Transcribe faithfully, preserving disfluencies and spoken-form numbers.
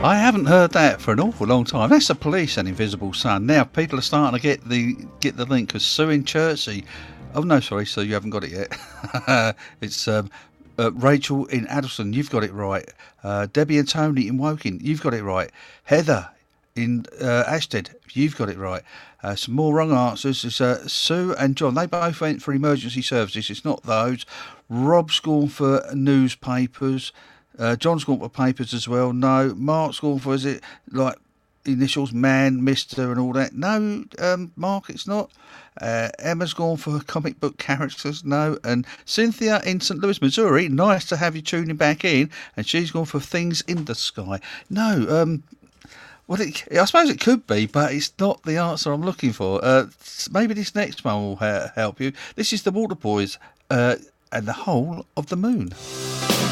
I haven't heard that for an awful long time. That's the Police and Invisible Sun. Now people are starting to get the get the link, because Sue in Chertsey. Oh no, sorry, Sue, you haven't got it yet. It's um, uh, Rachel in Addleston. You've got it right. Uh, Debbie and Tony in Woking. You've got it right. Heather in uh, Ashtead. You've got it right. Uh, some more wrong answers. It's uh, Sue and John. They both went for emergency services. It's not those. Rob's gone for newspapers. Uh, John's gone for papers as well. No. Mark's gone for, is it like initials, man, Mister and all that? No, um, Mark, it's not. Uh, Emma's gone for comic book characters. No. And Cynthia in Saint Louis, Missouri, nice to have you tuning back in. And she's gone for things in the sky. No, um... Well, it, I suppose it could be, but it's not the answer I'm looking for. Uh, maybe this next one will ha- help you. This is the Waterboys uh, and the Whole of the Moon.